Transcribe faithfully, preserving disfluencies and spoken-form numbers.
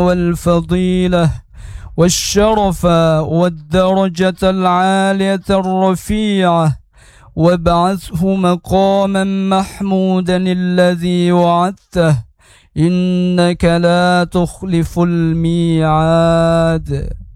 والفضيلة والشرف والدرجة العالية الرفيعة، وابعثه مقاما محمودا الذي وعدته، إنك لا تخلف الميعاد.